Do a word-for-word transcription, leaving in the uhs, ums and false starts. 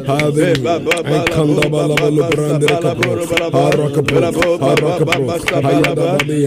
Hallelujah. And kanda bala bala brandere kapro. Harakapro. Harakapro. Hayada badia.